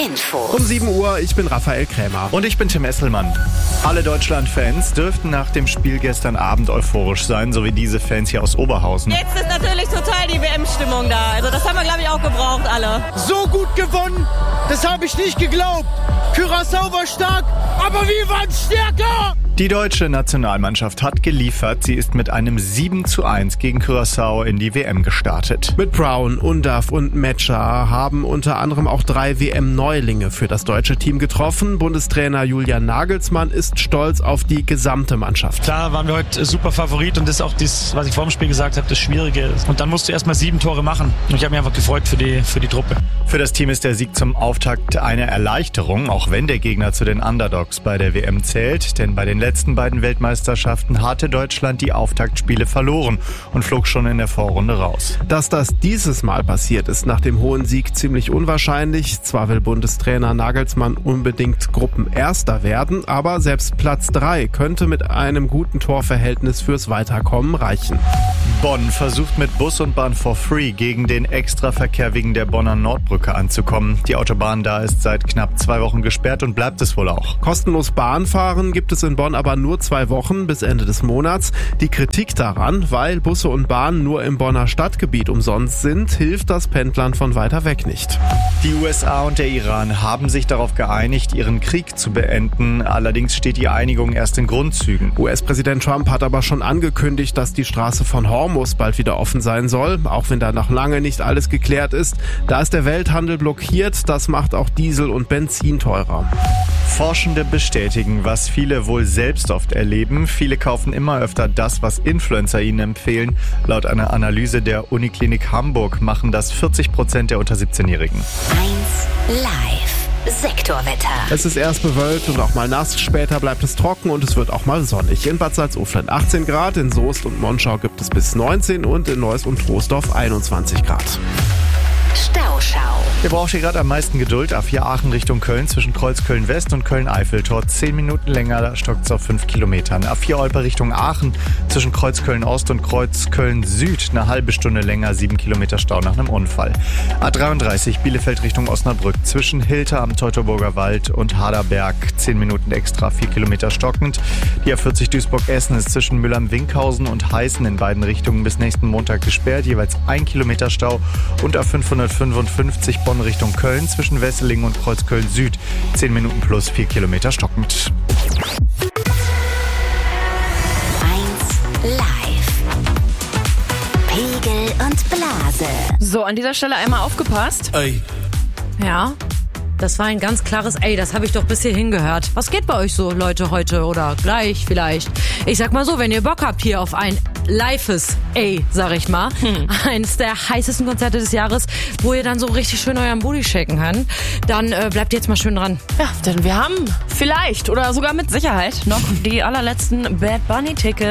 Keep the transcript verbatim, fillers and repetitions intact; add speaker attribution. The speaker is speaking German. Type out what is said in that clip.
Speaker 1: Info.
Speaker 2: Um sieben Uhr, ich bin Raphael Krämer.
Speaker 3: Und ich bin Tim Esselmann. Alle Deutschland-Fans dürften nach dem Spiel gestern Abend euphorisch sein, so wie diese Fans hier aus Oberhausen.
Speaker 4: Jetzt ist natürlich total die W M-Stimmung da. Also das haben wir, glaube ich, auch gebraucht, alle.
Speaker 5: So gut gewonnen, das habe ich nicht geglaubt. Curaçao war stark, aber wir waren stärker.
Speaker 3: Die deutsche Nationalmannschaft hat geliefert. Sie ist mit einem sieben zu eins gegen Curaçao in die W M gestartet.
Speaker 2: Mit Brown, Undav und Metscher haben unter anderem auch drei W M-Neulinge für das deutsche Team getroffen. Bundestrainer Julian Nagelsmann ist stolz auf die gesamte Mannschaft.
Speaker 6: Klar waren wir heute super Favorit und das ist auch das, was ich vor dem Spiel gesagt habe, das Schwierige. Und dann musst du erstmal sieben Tore machen. Und ich habe mich einfach gefreut für die, für die Truppe.
Speaker 3: Für das Team ist der Sieg zum Auftakt eine Erleichterung, auch wenn der Gegner zu den Underdogs bei der W M zählt. Denn bei den letzten beiden Weltmeisterschaften hatte Deutschland die Auftaktspiele verloren und flog schon in der Vorrunde raus.
Speaker 2: Dass das dieses Mal passiert, ist nach dem hohen Sieg ziemlich unwahrscheinlich. Zwar will Bundestrainer Nagelsmann unbedingt Gruppenerster werden, aber selbst Platz drei könnte mit einem guten Torverhältnis fürs Weiterkommen reichen.
Speaker 3: Bonn versucht mit Bus und Bahn for free gegen den Extraverkehr wegen der Bonner Nordbrücke anzukommen. Die Autobahn da ist seit knapp zwei Wochen gesperrt und bleibt es wohl auch.
Speaker 2: Kostenlos Bahn fahren gibt es in Bonn aber nur zwei Wochen bis Ende des Monats. Die Kritik daran, weil Busse und Bahnen nur im Bonner Stadtgebiet umsonst sind, hilft das Pendlern von weiter weg nicht.
Speaker 3: Die U S A und der Iran haben sich darauf geeinigt, ihren Krieg zu beenden. Allerdings steht die Einigung erst in Grundzügen.
Speaker 2: U S-Präsident Trump hat aber schon angekündigt, dass die Straße von Hormuz bald wieder offen sein soll, auch wenn da noch lange nicht alles geklärt ist. Da ist der Welthandel blockiert, das macht auch Diesel und Benzin teurer.
Speaker 3: Forschende bestätigen, was viele wohl selbst oft erleben. Viele kaufen immer öfter das, was Influencer ihnen empfehlen. Laut einer Analyse der Uniklinik Hamburg machen das vierzig Prozent der unter siebzehnjährigen.
Speaker 1: eins live Sektorwetter.
Speaker 2: Es ist erst bewölkt und auch mal nass, später bleibt es trocken und es wird auch mal sonnig. In Bad Salzuflen achtzehn Grad, in Soest und Monschau gibt es bis neunzehn und in Neuss und Troisdorf einundzwanzig Grad.
Speaker 1: Stauschau.
Speaker 3: Ihr braucht hier gerade am meisten Geduld. A vier Aachen Richtung Köln zwischen Kreuzköln West und Köln-Eiffeltor. zehn Minuten länger, da stockt es auf fünf Kilometern. A vier Olpe Richtung Aachen zwischen Kreuzköln Ost und Kreuzköln Süd. Eine halbe Stunde länger, sieben Kilometer Stau nach einem Unfall. A dreiunddreißig Bielefeld Richtung Osnabrück zwischen Hilter am Teutoburger Wald und Haderberg. zehn Minuten extra, vier Kilometer stockend. Die A vierzig Duisburg-Essen ist zwischen Müllheim-Winkhausen und Heißen in beiden Richtungen bis nächsten Montag gesperrt. Jeweils ein Kilometer Stau. Und A fünfhundertfünfundfünfzig Bonn Richtung Köln zwischen Wesseling und Kreuzköln Süd. zehn Minuten plus vier Kilometer stockend.
Speaker 1: eins live Pegel und Blase.
Speaker 4: So, an dieser Stelle einmal aufgepasst.
Speaker 5: Ey,
Speaker 4: Ja.
Speaker 7: Das war ein ganz klares Ey, das habe ich doch bis hierhin gehört. Was geht bei euch so, Leute, heute oder gleich vielleicht? Ich sag mal so, wenn ihr Bock habt hier auf ein lives Ey, sag ich mal, hm. eines der heißesten Konzerte des Jahres, wo ihr dann so richtig schön euren Booty shaken könnt, dann äh, bleibt jetzt mal schön dran.
Speaker 4: Ja, denn wir haben vielleicht oder sogar mit Sicherheit noch die allerletzten Bad Bunny Tickets.